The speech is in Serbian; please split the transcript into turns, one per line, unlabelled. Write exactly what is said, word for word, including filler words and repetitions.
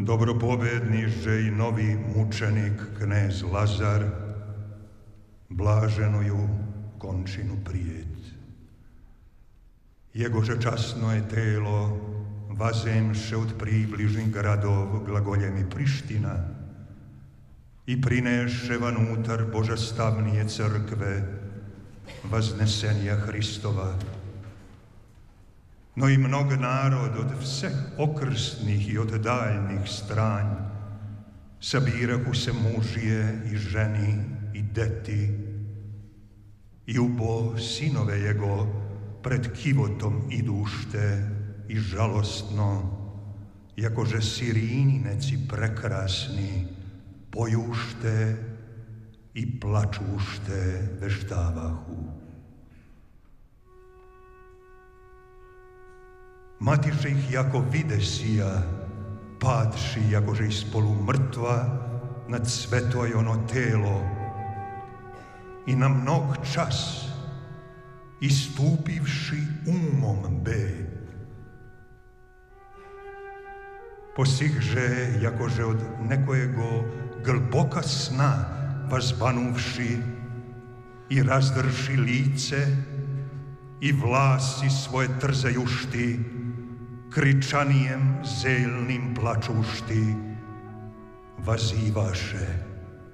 dobro pobedniže i novi mučenik knez Lazar, blaženuju končinu prijet. Jegože časno je telo vazemše od približnih gradov Glagoljem i Priština i prineše vanutar božastavnije crkve vaznesenja Hristova. No i mnog narod od vseh okrsnih i od daljnih stranj sabirahu se mužije i ženi i deti i ubo sinove jego pred kivotom idušte i žalostno, jakože sirineci prekrasni, pojušte i plačušte veštavahu. Matiše ih jako videsija, padši jakože ispolu mrtva nad svetoj ono telo i na mnog čas istupivši umom be. Posihže jakože od nekojego glboka sna vazbanuvši i razdrši lice i vlasi svoje trzajušti, kričanijem zelnim plačušti, vazivaše.